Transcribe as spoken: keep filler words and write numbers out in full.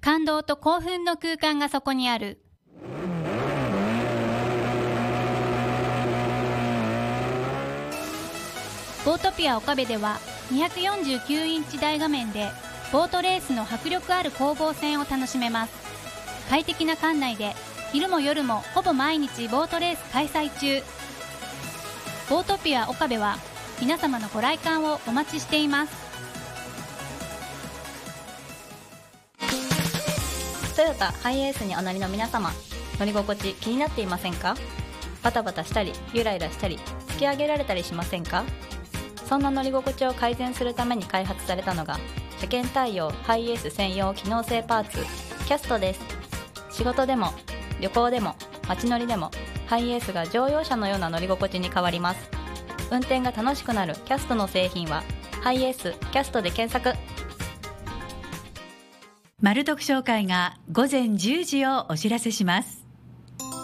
感動と興奮の空間がそこにある。ボートピア岡部ではにひゃくよんじゅうきゅうインチ大画面でボートレースの迫力ある攻防戦を楽しめます。快適な館内で昼も夜もほぼ毎日ボートレース開催中。ボートピア岡部は皆様のご来館をお待ちしています。 トヨタハイエースにお乗りの皆様、乗り心地気になっていませんか？バタバタしたりゆらゆらしたり突き上げられたりしませんか？そんな乗り心地を改善するために開発されたのが車検対応ハイエース専用機能性パーツキャストです。仕事でも旅行でも街乗りでもハイエースが乗用車のような乗り心地に変わります。運転が楽しくなるキャストの製品はハイエースキャストで検索。 マル読商会が午前じゅうじをお知らせします。